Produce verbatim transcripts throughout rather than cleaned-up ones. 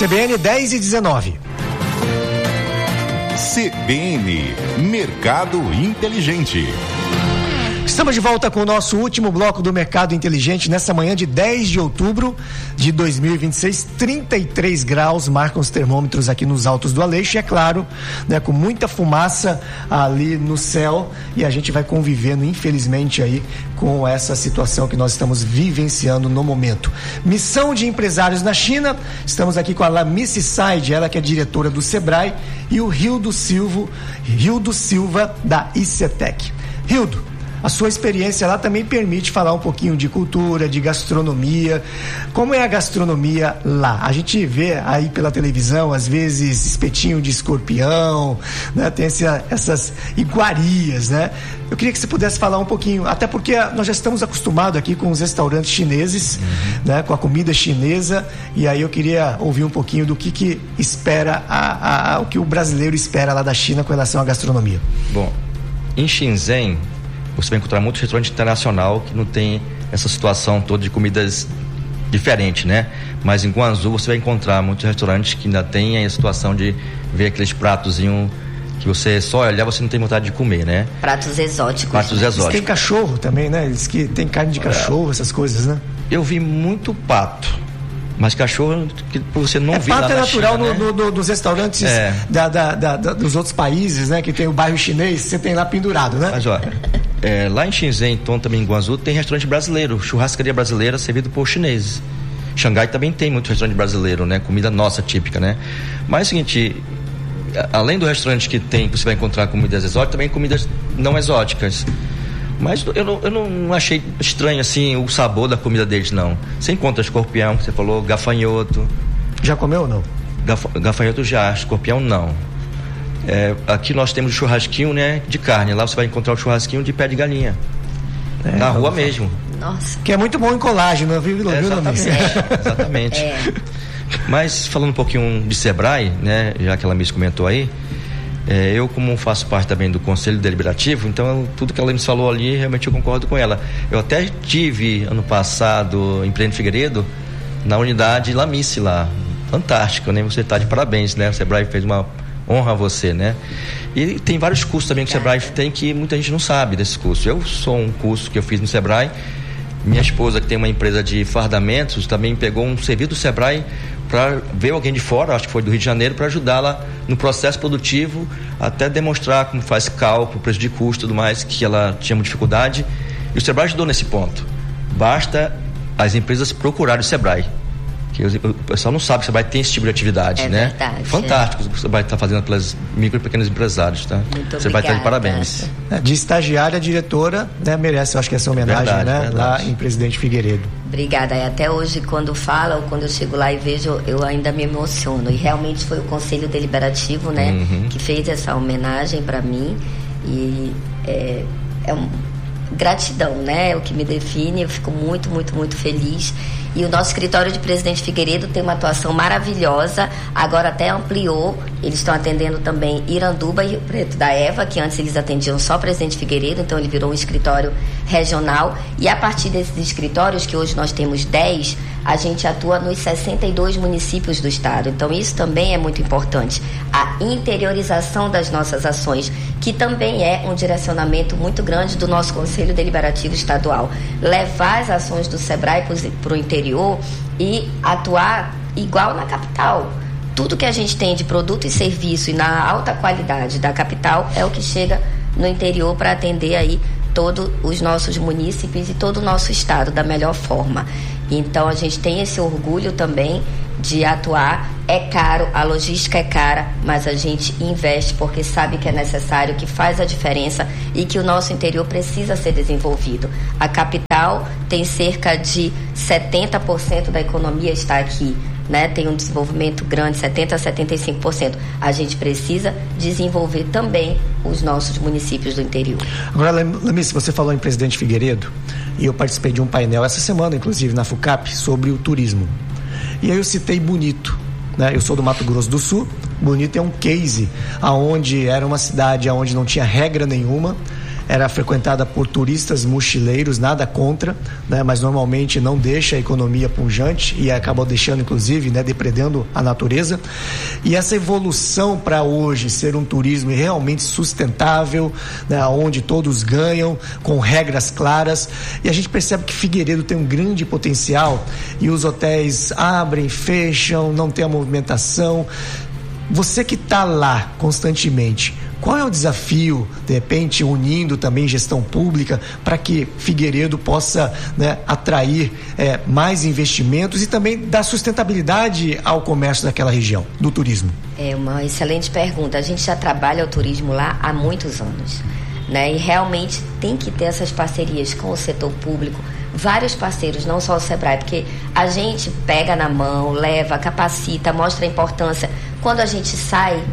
C B N dez e dezenove. C B N Mercado Inteligente. Estamos de volta com o nosso último bloco do Mercado Inteligente nessa manhã de dez de outubro de dois mil e vinte e seis. trinta e três graus marcam os termômetros aqui nos Altos do Aleixo, e é claro, né, com muita fumaça ali no céu, e a gente vai convivendo, infelizmente, aí com essa situação que nós estamos vivenciando no momento. Missão de empresários na China. Estamos aqui com a Lamice Said, ela que é diretora do Sebrae, e o Rildo Silva, Rildo Silva da ICETEC. Rildo, a sua experiência lá também permite falar um pouquinho de cultura, de gastronomia. Como é a gastronomia lá? A gente vê aí pela televisão, às vezes, espetinho de escorpião, né? Tem essa, essas iguarias, né? Eu queria que você pudesse falar um pouquinho, até porque nós já estamos acostumados aqui com os restaurantes chineses, uhum. né? Com a comida chinesa, e aí eu queria ouvir um pouquinho do que, que espera, a, a, a, o que o brasileiro espera lá da China com relação à gastronomia. Bom, em Shenzhen, você vai encontrar muitos restaurantes internacionais que não tem essa situação toda de comidas diferentes, né? Mas em Guangzhou você vai encontrar muitos restaurantes que ainda tem a situação de ver aqueles pratozinhos que você só olhar, você não tem vontade de comer, né? Pratos exóticos. Pratos né? exóticos. Tem cachorro também, né? Eles que tem carne de cachorro, essas coisas, né? Eu vi muito pato. Mas cachorro que você não é, vê lá na China, é natural no, né? no, no, dos restaurantes é. da, da, da, da, dos outros países, né? Que tem o bairro chinês, você tem lá pendurado, né? Mas ó, é, lá em Shenzhen, então também em Guangzhou, tem restaurante brasileiro, churrascaria brasileira servido por chineses. Xangai também tem muito restaurante brasileiro, né? Comida nossa típica, né? Mas é o seguinte, além do restaurante que tem, você vai encontrar comidas exóticas, também comidas não exóticas. Mas eu não, eu não achei estranho, assim, o sabor da comida deles, não. Você encontra escorpião, que você falou, gafanhoto. Já comeu ou não? Gaf, gafanhoto já, escorpião não. É, aqui nós temos o churrasquinho, né, de carne. Lá você vai encontrar o churrasquinho de pé de galinha. É, na rua mesmo. Nossa. Que é muito bom em colágeno, viu, é, Exatamente. É, exatamente. É. Mas falando um pouquinho de Sebrae, né, já que ela me comentou aí, É, eu, como faço parte também do Conselho Deliberativo, então eu, tudo que ela me falou ali, realmente eu concordo com ela. Eu até tive, ano passado, em Presidente Figueiredo, na unidade Lamice lá. Fantástico, né? Você está de parabéns, né? O Sebrae fez uma honra a você, né? E tem vários cursos também que o Sebrae tem que muita gente não sabe desses cursos. Eu sou um curso que eu fiz no Sebrae. Minha esposa, que tem uma empresa de fardamentos, também pegou um serviço do Sebrae para ver alguém de fora, acho que foi do Rio de Janeiro, para ajudá-la no processo produtivo, até demonstrar como faz cálculo, preço de custo e tudo mais, que ela tinha uma dificuldade. E o Sebrae ajudou nesse ponto. Basta as empresas procurarem o Sebrae. Que o pessoal não sabe que o Sebrae tem esse tipo de atividade, é né? Verdade, Fantástico é. o que o Sebrae está fazendo pelas micro e pequenos empresários, tá? Muito o Sebrae está de obrigada. parabéns. De estagiária, diretora, né? Merece, eu acho que essa homenagem, verdade, né? Verdade. Lá em Presidente Figueiredo. Obrigada. E até hoje, quando fala ou quando eu chego lá e vejo, eu ainda me emociono. E realmente foi o Conselho Deliberativo, né? Uhum. Que fez essa homenagem para mim. E é, é um, gratidão, né? É o que me define. Eu fico muito, muito, muito feliz. E o nosso escritório de Presidente Figueiredo tem uma atuação maravilhosa, agora até ampliou, eles estão atendendo também Iranduba e Rio Preto da Eva, que antes eles atendiam só Presidente Figueiredo, então ele virou um escritório regional, e a partir desses escritórios, que hoje nós temos dez, a gente atua nos sessenta e dois municípios do estado, então isso também é muito importante, a interiorização das nossas ações, que também é um direcionamento muito grande do nosso Conselho Deliberativo Estadual, levar as ações do Sebrae para o interior e atuar igual na capital. Tudo que a gente tem de produto e serviço e na alta qualidade da capital é o que chega no interior para atender aí todos os nossos munícipes e todo o nosso estado da melhor forma. Então a gente tem esse orgulho também de atuar. É caro, a logística é cara, mas a gente investe porque sabe que é necessário, que faz a diferença e que o nosso interior precisa ser desenvolvido. A capital tem cerca de setenta por cento da economia está aqui, né? Tem um desenvolvimento grande, setenta a setenta e cinco por cento. A gente precisa desenvolver também os nossos municípios do interior. Agora, Lamice, você falou em Presidente Figueiredo e eu participei de um painel essa semana, inclusive na FUCAP, sobre o turismo. E aí eu citei Bonito, né? Eu sou do Mato Grosso do Sul. Bonito é um case aonde era uma cidade onde não tinha regra nenhuma era frequentada por turistas mochileiros, nada contra, né? Mas normalmente não deixa a economia pujante e acabou deixando, inclusive, né, depredando a natureza. E essa evolução para hoje ser um turismo realmente sustentável, né, onde todos ganham, com regras claras, e a gente percebe que Figueiredo tem um grande potencial e os hotéis abrem, fecham, não tem a movimentação. Você que está lá constantemente, qual é o desafio, de repente, unindo também gestão pública para que Figueiredo possa, né, atrair é, mais investimentos e também dar sustentabilidade ao comércio daquela região, do turismo? É uma excelente pergunta. A gente já trabalha o turismo lá há muitos anos, né? E realmente tem que ter essas parcerias com o setor público, vários parceiros, não só o Sebrae, porque a gente pega na mão, leva, capacita, mostra a importância. Quando a gente sai,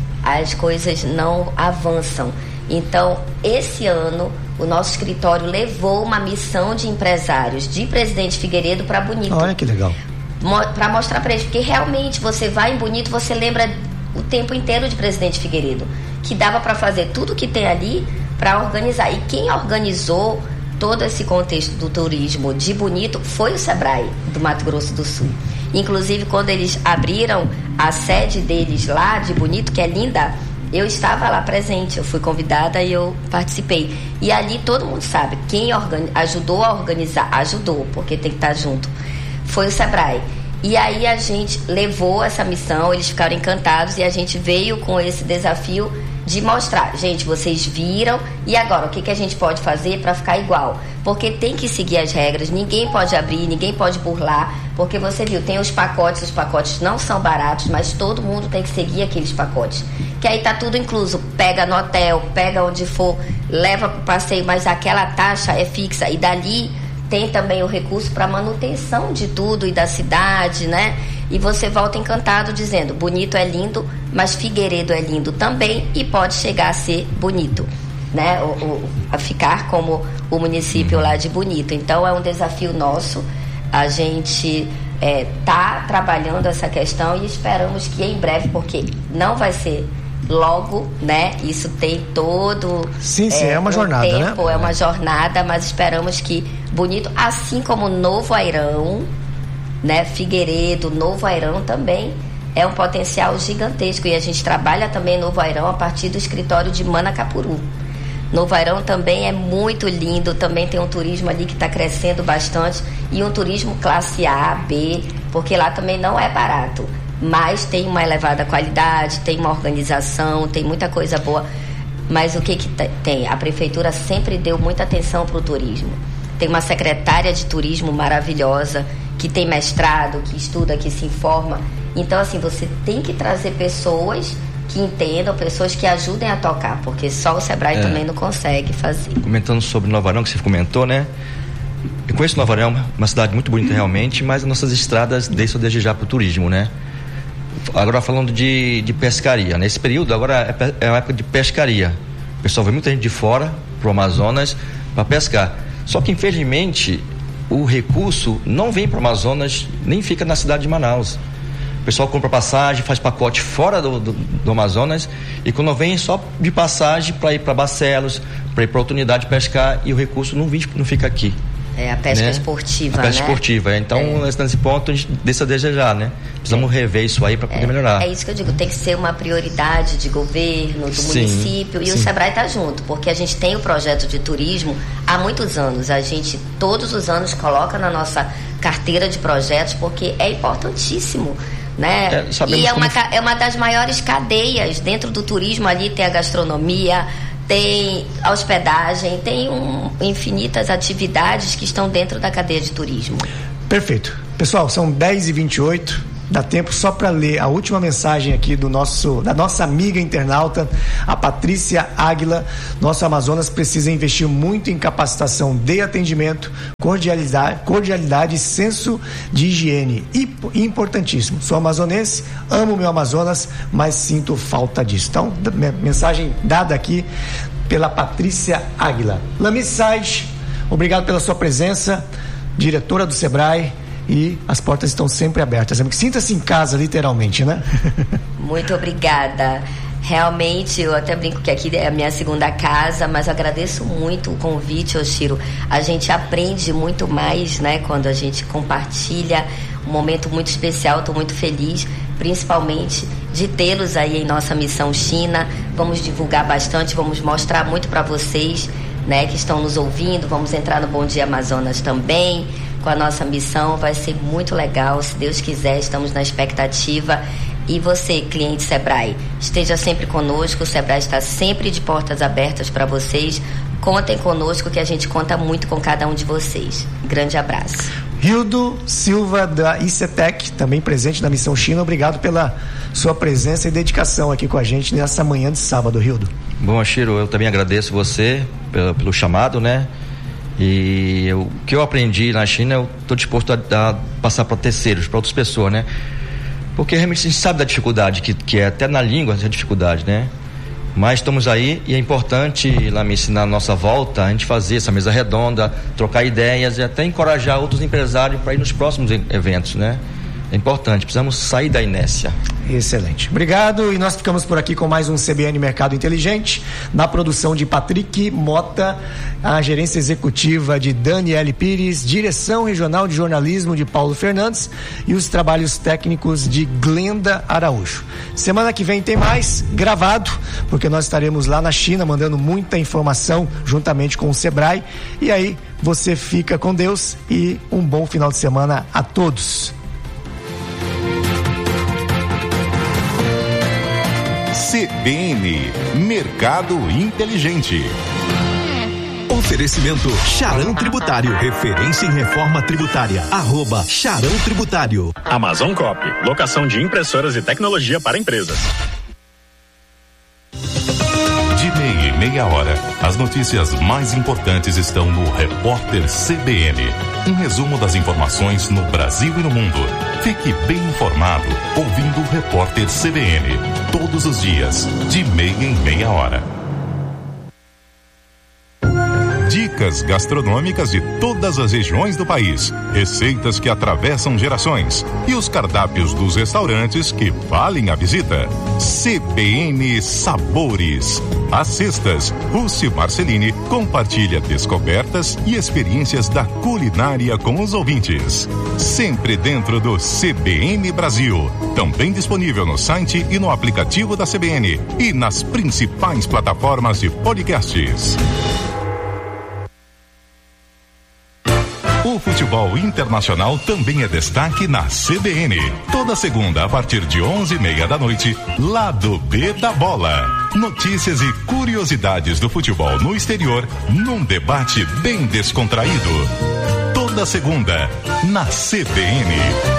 as coisas não avançam. Então, esse ano, o nosso escritório levou uma missão de empresários de Presidente Figueiredo para Bonito. Olha que legal. Mo- para mostrar para eles, porque realmente você vai em Bonito, você lembra o tempo inteiro de Presidente Figueiredo, que dava para fazer tudo que tem ali para organizar. E quem organizou todo esse contexto do turismo de Bonito foi o Sebrae do Mato Grosso do Sul. Inclusive, quando eles abriram a sede deles lá de Bonito, que é linda, eu estava lá presente, eu fui convidada e eu participei. E ali todo mundo sabe, quem organi- ajudou a organizar, ajudou, porque tem que estar junto, foi o Sebrae. E aí a gente levou essa missão, eles ficaram encantados e a gente veio com esse desafio de mostrar, gente, vocês viram, e agora, o que, que a gente pode fazer para ficar igual? Porque tem que seguir as regras, ninguém pode abrir, ninguém pode burlar, porque você viu, tem os pacotes, os pacotes não são baratos, mas todo mundo tem que seguir aqueles pacotes, que aí tá tudo incluso, pega no hotel, pega onde for, leva pro passeio, mas aquela taxa é fixa, e dali tem também o recurso para manutenção de tudo e da cidade, né? E você volta encantado dizendo, Bonito é lindo, mas Figueiredo é lindo também e pode chegar a ser bonito, né? O, o, a ficar como o município lá de Bonito. Então é um desafio nosso, a gente é, tá trabalhando essa questão e esperamos que em breve, porque não vai ser logo, né? Isso tem todo... Sim, sim, é, é uma um jornada, tempo, né? É uma jornada, mas esperamos que Bonito, assim como Novo Airão, né? Figueiredo, Novo Airão também é um potencial gigantesco e a gente trabalha também Novo Airão a partir do escritório de Manacapuru. Novo Airão também é muito lindo, também tem um turismo ali que está crescendo bastante e um turismo classe A, B, porque lá também não é barato, mas tem uma elevada qualidade, tem uma organização, tem muita coisa boa. Mas o que que tem? A prefeitura sempre deu muita atenção para o turismo. Tem uma secretária de turismo maravilhosa, que tem mestrado, que estuda, que se informa. Então, assim, você tem que trazer pessoas que entendam, pessoas que ajudem a tocar, porque só o Sebrae é. também não consegue fazer. Comentando sobre Novo Airão, que você comentou, né? Eu conheço Novo Airão, uma cidade muito bonita realmente, mas as nossas estradas deixam a desejar para o turismo, né? Agora falando de, de pescaria, nesse período agora é, é uma época de pescaria. O pessoal vê muita gente de fora pro Amazonas para pescar. Só que infelizmente o recurso não vem para o Amazonas, nem fica na cidade de Manaus. O pessoal compra passagem, faz pacote fora do, do, do Amazonas e quando vem só de passagem para ir para Barcelos, para ir para a oportunidade de pescar e o recurso não, vem, não fica aqui. É a pesca né? esportiva, a pesca né? esportiva. Então, é. nesse ponto, a gente deixa a desejar, né? Precisamos é. rever isso aí para poder é. melhorar. É isso que eu digo, tem que ser uma prioridade de governo, do sim, município, e sim. o Sebrae está junto, porque a gente tem o projeto de turismo há muitos anos. A gente, todos os anos, coloca na nossa carteira de projetos, porque é importantíssimo, né? É, e é uma, como... é uma das maiores cadeias dentro do turismo, ali tem a gastronomia, tem hospedagem, tem um, infinitas atividades que estão dentro da cadeia de turismo. Perfeito. Pessoal, são dez e vinte e oito, dá tempo só para ler a última mensagem aqui do nosso, da nossa amiga internauta, a Patrícia Águila. Nosso Amazonas precisa investir muito em capacitação de atendimento, cordialidade, cordialidade e senso de higiene. E importantíssimo, sou amazonense, amo meu Amazonas, mas sinto falta disso. Então, mensagem dada aqui pela Patrícia Águila. Lami Said, obrigado pela sua presença, diretora do Sebrae. E as portas estão sempre abertas. Sinta-se em casa, literalmente, né? Muito obrigada. Realmente, eu até brinco que aqui é a minha segunda casa, mas eu agradeço muito o convite, Oshiro. A gente aprende muito mais, né, quando a gente compartilha um momento muito especial. Estou muito feliz, principalmente de tê-los aí em nossa missão China. Vamos divulgar bastante, vamos mostrar muito para vocês, né, que estão nos ouvindo. Vamos entrar no Bom Dia Amazonas também com a nossa missão. Vai ser muito legal, se Deus quiser, estamos na expectativa. E você, cliente Sebrae, esteja sempre conosco. O Sebrae está sempre de portas abertas para vocês. Contem conosco, que a gente conta muito com cada um de vocês. Grande abraço. Hildo Silva, da ICETEC, também presente na Missão China. Obrigado pela sua presença e dedicação aqui com a gente nessa manhã de sábado, Hildo. Bom, Oshiro, eu também agradeço você pelo, pelo chamado, né? E eu, o que eu aprendi na China, eu estou disposto a, a passar para terceiros, para outras pessoas, né? Porque realmente a gente sabe da dificuldade que, que é, até na língua essa dificuldade, né? Mas estamos aí e é importante, lá me ensinar a nossa volta, a gente fazer essa mesa redonda, trocar ideias e até encorajar outros empresários para ir nos próximos eventos, né? É importante, precisamos sair da inércia. Excelente. Obrigado, e nós ficamos por aqui com mais um C B N Mercado Inteligente, na produção de Patrick Mota, a gerência executiva de Daniele Pires, direção regional de jornalismo de Paulo Fernandes e os trabalhos técnicos de Glenda Araújo. Semana que vem tem mais, gravado, porque nós estaremos lá na China mandando muita informação juntamente com o Sebrae. E aí, você fica com Deus e um bom final de semana a todos. C B N Mercado Inteligente. Oferecimento Charão Tributário, referência em reforma tributária, arroba Charão Tributário. Amazon Copy, locação de impressoras e tecnologia para empresas. De meia e meia hora, as notícias mais importantes estão no Repórter C B N. Um resumo das informações no Brasil e no mundo. Fique bem informado ouvindo o Repórter C B N. Todos os dias, de meia em meia hora. Dicas gastronômicas de todas as regiões do país, receitas que atravessam gerações e os cardápios dos restaurantes que valem a visita. C B N Sabores. Às sextas, Rússi Marcelini compartilha descobertas e experiências da culinária com os ouvintes. Sempre dentro do C B N Brasil. Também disponível no site e no aplicativo da C B N e nas principais plataformas de podcasts. O futebol internacional também é destaque na C B N. Toda segunda, a partir de onze e meia da noite, Lado B da Bola. Notícias e curiosidades do futebol no exterior, num debate bem descontraído. Toda segunda, na C B N.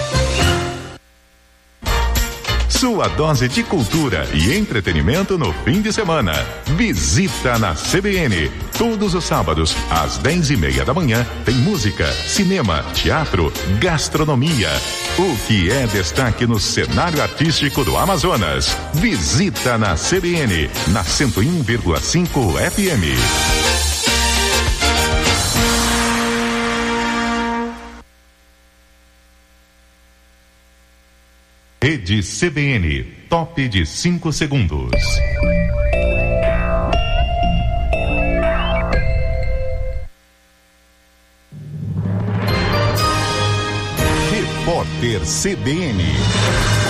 Sua dose de cultura e entretenimento no fim de semana. Visita na C B N. Todos os sábados, às dez e meia da manhã, tem música, cinema, teatro, gastronomia. O que é destaque no cenário artístico do Amazonas. Visita na C B N, na cento e um vírgula cinco F M. Rede C B N, top de cinco segundos. Repórter C B N.